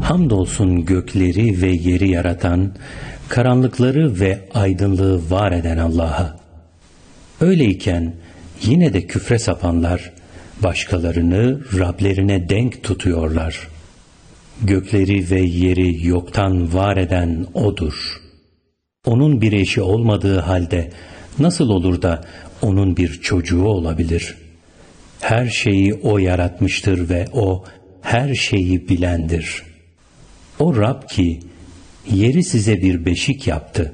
Hamdolsun gökleri ve yeri yaratan, karanlıkları ve aydınlığı var eden Allah'a. Öyleyken yine de küfre sapanlar, başkalarını Rablerine denk tutuyorlar. Gökleri ve yeri yoktan var eden O'dur. O'nun bir eşi olmadığı halde nasıl olur da O'nun bir çocuğu olabilir? Her şeyi O yaratmıştır ve O her şeyi bilendir. O Rab ki yeri size bir beşik yaptı.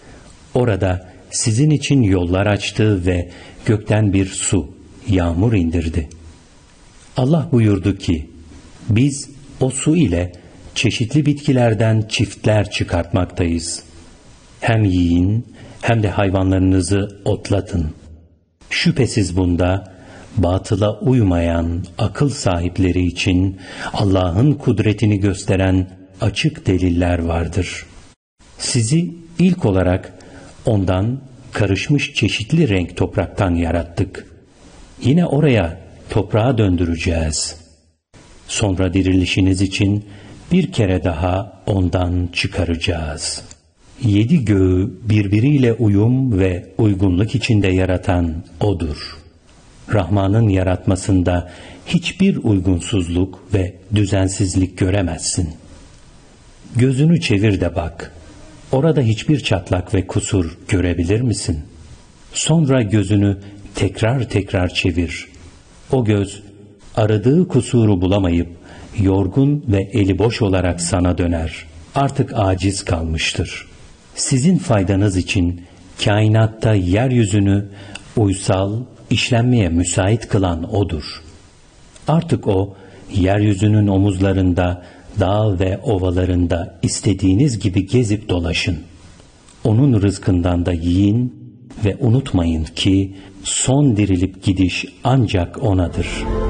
Orada sizin için yollar açtı ve gökten bir su, yağmur indirdi. Allah buyurdu ki, biz o su ile çeşitli bitkilerden çiftler çıkartmaktayız. Hem yiyin hem de hayvanlarınızı otlatın. Şüphesiz bunda batıla uymayan akıl sahipleri için Allah'ın kudretini gösteren açık deliller vardır. Sizi ilk olarak ondan karışmış çeşitli renk topraktan yarattık. Yine oraya toprağa döndüreceğiz. Sonra dirilişiniz için bir kere daha ondan çıkaracağız. 7 göğü birbiriyle uyum ve uygunluk içinde yaratan O'dur. Rahman'ın yaratmasında hiçbir uygunsuzluk ve düzensizlik göremezsin. Gözünü çevir de bak. Orada hiçbir çatlak ve kusur görebilir misin? Sonra gözünü tekrar tekrar çevir. O göz aradığı kusuru bulamayıp yorgun ve eli boş olarak sana döner. Artık aciz kalmıştır. Sizin faydanız için kainatta yeryüzünü uysal, işlenmeye müsait kılan O'dur. Artık O, yeryüzünün omuzlarında, dağ ve ovalarında istediğiniz gibi gezip dolaşın. O'nun rızkından da yiyin ve unutmayın ki son dirilip gidiş ancak O'nadır.